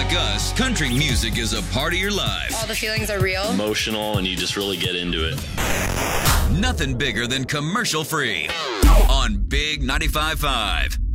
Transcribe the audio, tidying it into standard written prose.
like us, country music is a part of your life. All the feelings are real. Emotional, and you just really get into it. Nothing bigger than commercial free on Big 95.5.